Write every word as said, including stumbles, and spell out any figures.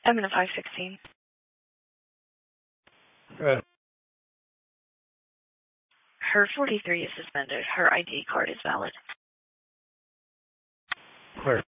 I'm in a five sixteen. Right. Her forty-three is suspended. Her I D card is valid. Clear.